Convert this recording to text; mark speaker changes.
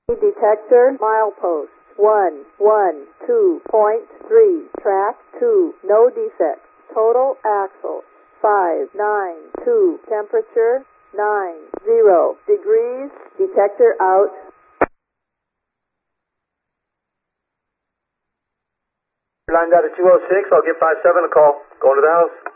Speaker 1: Detector, milepost, 112.3, track 2, no defects. Total axle, 592, temperature, 90 degrees, detector out.
Speaker 2: Line down to 206, I'll give 57 a call. Going to the house.